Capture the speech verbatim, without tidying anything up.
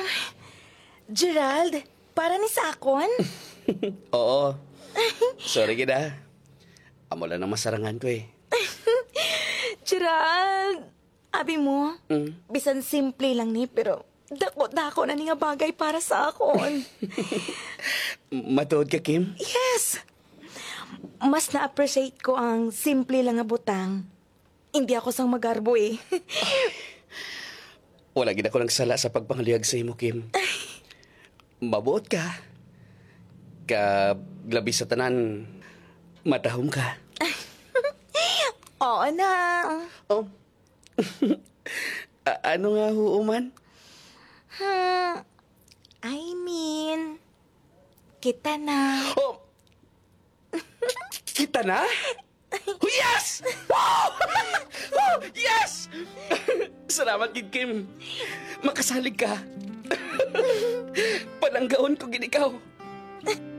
Gerald, para ni sakon? Oo. Sorry kita. Amo lang ang masarangan ko eh. Gerald, abi mo, Mm. bisan simple lang ni, pero dako-dako na ni nga bagay para sa akon. Matuod ka, Kim? Yes! Mas na-appreciate ko ang simple lang nga butang. Hindi ako sang magarbo eh. Wala gid ako nagsala sa pagpangalihag sa imo, Kim. Mabuot ka. Ka labi sa tanan, matahom ka. Oo na. Oh. A- ano nga huuman? Hmm, I mean, kita na. Oh! Kita na? Oh, yes! Wow! Oh, yes! Salamat, Kid Kim. Makasalig ka. Pananggaon ko gid ikaw.